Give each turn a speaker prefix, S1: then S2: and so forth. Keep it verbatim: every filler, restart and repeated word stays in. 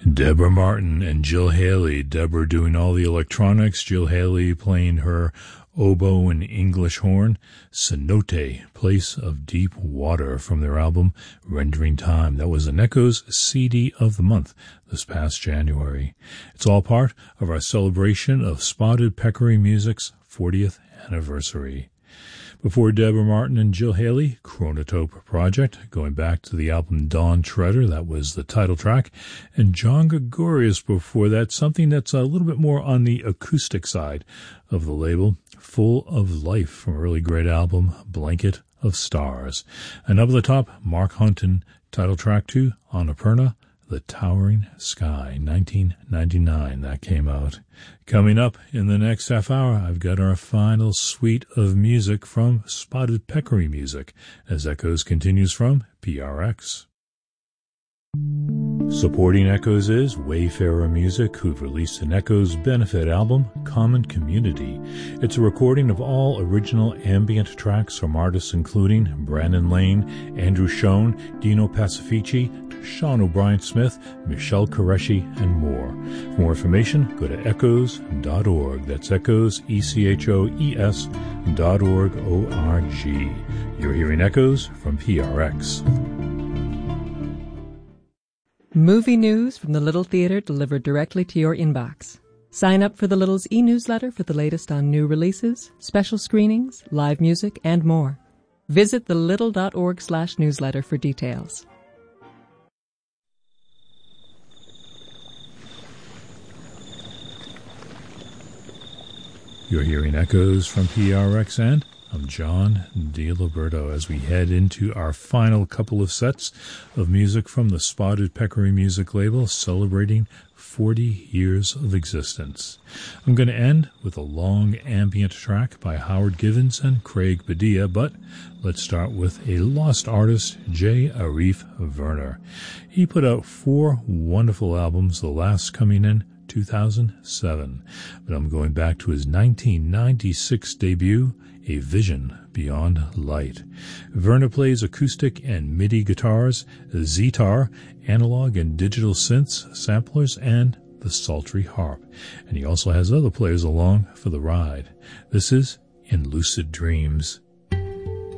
S1: Deborah Martin and Jill Haley. Deborah doing all the electronics, Jill Haley playing her oboe and English horn. Cenote, Place of Deep Water, from their album Rendering Time. That was an Echoes C D of the month this past January. It's all part of our celebration of Spotted Peccary Music's fortieth anniversary. Before Deborah Martin and Jill Haley, Chronotope Project, going back to the album Dawn Treader, that was the title track, and John Gregorius before that, something that's a little bit more on the acoustic side of the label, Full of Life, from early great album Blanket of Stars. And up at the top, Mark Hunton, title track two, Annapurna, The Towering Sky, nineteen ninety-nine, that came out. Coming up in the next half hour, I've got our final suite of music from Spotted Peccary Music, as Echoes continues from P R X. Supporting Echoes is Wayfarer Music, who've released an Echoes benefit album, Common Community. It's a recording of all original ambient tracks from artists including Brandon Lane, Andrew Schoen, Dino Pacifici, Sean O'Brien Smith, Michelle Qureshi, and more. For more information, go to echoes dot org. That's Echoes, E C H O E S dot org, O R G. You're hearing Echoes from P R X.
S2: Movie news from the Little Theatre delivered directly to your inbox. Sign up for the Little's e-newsletter for the latest on new releases, special screenings, live music, and more. Visit the little dot org slash newsletter for details.
S1: You're hearing Echoes from P R X, and I'm John DiLiberto as we head into our final couple of sets of music from the Spotted Peccary Music label, celebrating forty years of existence. I'm going to end with a long ambient track by Howard Givens and Craig Padilla, but let's start with a lost artist, J. Arif Werner. He put out four wonderful albums, the last coming in two thousand seven, but I'm going back to his nineteen ninety-six debut, A Vision Beyond Light. Werner plays acoustic and MIDI guitars, Zetar, analog and digital synths, samplers, and the sultry harp. And he also has other players along for the ride. This is In Lucid Dreams.